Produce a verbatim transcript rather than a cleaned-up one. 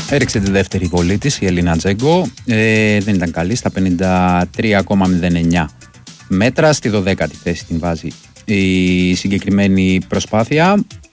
Έριξε τη δεύτερη βολή της η Ελίνα Τζέγκο, ε, δεν ήταν καλή, στα πενήντα τρία κόμμα μηδέν εννιά μέτρα, στη δωδέκατη θέση την βάζει η συγκεκριμένη προσπάθεια.